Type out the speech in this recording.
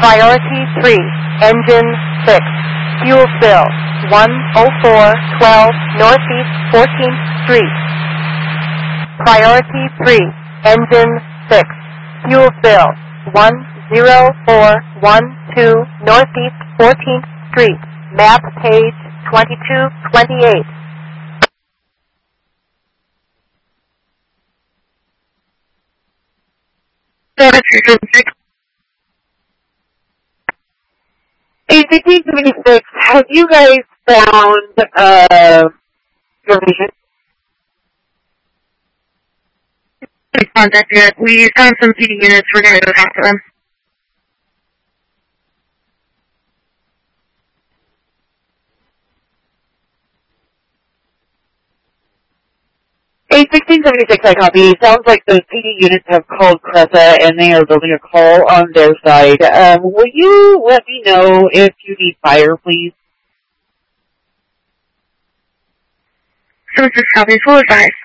Priority 3, engine 6, fuel spill, 10412 Northeast 14th Street. Priority 3, engine 6, fuel spill, 10412 Northeast 14th Street, map page 2228. A1676, have you guys found your patient? Contact yet. We found some PD units. We're going to go talk to them. A1676, I copy. Sounds like the PD units have called Cressa and they are building a call on their side. Will you let me know if you need fire, please? So this is copy. Full advice.